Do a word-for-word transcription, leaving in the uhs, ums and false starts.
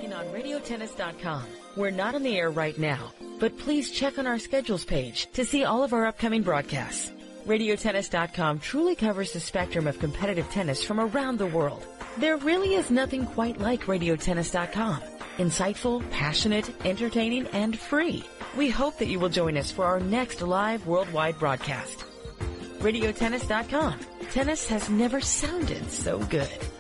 clicking on radio tennis dot com. We're not on the air right now, but please check on our schedules page to see all of our upcoming broadcasts. radio tennis dot com truly covers the spectrum of competitive tennis from around the world. There really is nothing quite like radio tennis dot com. Insightful, passionate, entertaining, and free. We hope that you will join us for our next live worldwide broadcast. radio tennis dot com. Tennis has never sounded so good.